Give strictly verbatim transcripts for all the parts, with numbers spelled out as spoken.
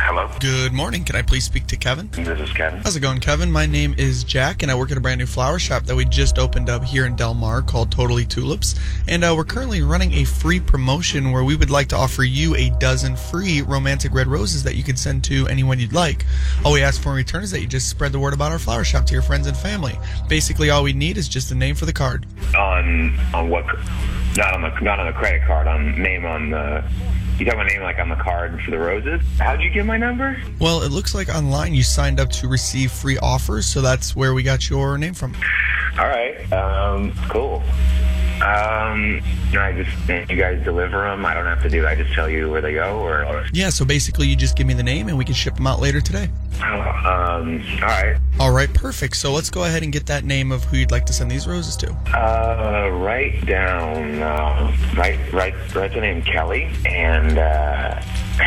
Hello? Good morning. Can I please speak to Kevin? This is Kevin. How's it going, Kevin? My name is Jack, and I work at a brand new flower shop that we just opened up here in Del Mar called Totally Tulips. And uh, we're currently running a free promotion where we would like to offer you a dozen free romantic red roses that you can send to anyone you'd like. All we ask for in return is that you just spread the word about our flower shop to your friends and family. Basically, all we need is just a name for the card. On on what? Not on the not on the credit card. On name on the. You got my name like on the card for the roses? How'd you get my number? Well, it looks like online you signed up to receive free offers, so that's where we got your name from. All right. Um, cool. Um, I just, you guys deliver them? I don't have to do it. I just tell you where they go? or, or... Yeah, so basically you just give me the name and we can ship them out later today. Oh, um, all right. All right, perfect. So let's go ahead and get that name of who you'd like to send these roses to. Uh, write down, uh, write, write, write the name Kelly, and, uh,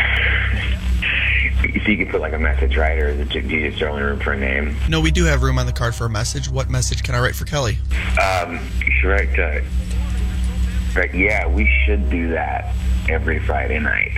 so you can put like a message, right? Or is it, do you just only room for a name? No, we do have room on the card for a message. What message can I write for Kelly? Um, you should write, uh, right, yeah, we should do that every Friday night.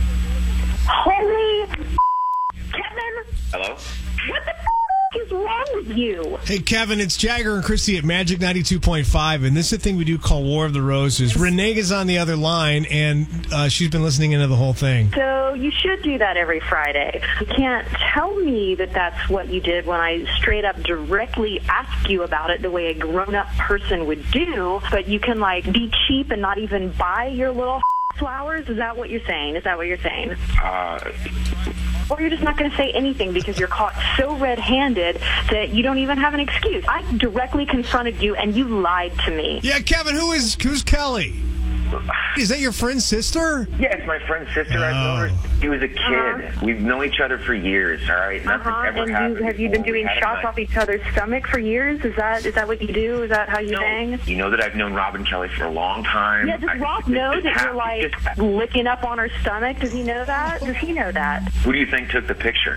Holy Kevin! Hello? What the f- is wrong with you? Hey, Kevin, it's Jagger and Christy at Magic ninety-two point five, and this is a thing we do called War of the Roses. Renee is on the other line, and uh, she's been listening into the whole thing. So you should do that every Friday. You can't tell me that that's what you did when I straight up directly ask you about it the way a grown-up person would do, but you can, like, be cheap and not even buy your little flowers? Is that what you're saying? Is that what you're saying? Uh... Or you're just not going to say anything because you're caught so red-handed that you don't even have an excuse. I directly confronted you, and you lied to me. Yeah, Kevin, who is who's Kelly? Is that your friend's sister? Yeah, it's my friend's sister. Oh. I've known her. She was a kid. Uh-huh. We've known each other for years, all right? Nothing Uh-huh. ever And happened you, have you been before. doing We had a shots night- off each other's stomach for years? Is that is that what you do? Is that how you No. hang? You know that I've known Robin Kelly for a long time. Yeah, does I- Rob it- know it that you're, happened- like, just- licking up on her stomach? Does he know that? Does he know that? Who do you think took the picture?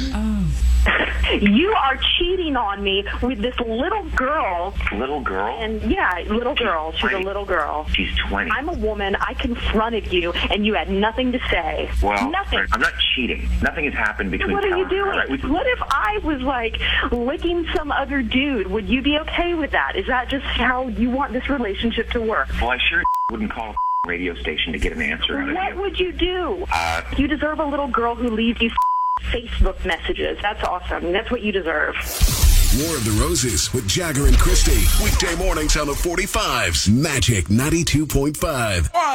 You are cheating on me with this little girl. Little girl? And, yeah, little girl. She's a twenty. little girl. She's twenty. I'm a woman. I confronted you, and you had nothing to say. Well, nothing. I'm not cheating. Nothing has happened between What are Cal you and her, doing? right? We- What if I was, like, licking some other dude? Would you be okay with that? Is that just how you want this relationship to work? Well, I sure wouldn't call a radio station to get an answer out of What you. would you do? Uh, You deserve a little girl who leaves you Facebook messages. That's awesome. That's what you deserve. War of the Roses with Jagger and Christy. Weekday mornings on the forty-fives. Magic ninety-two point five.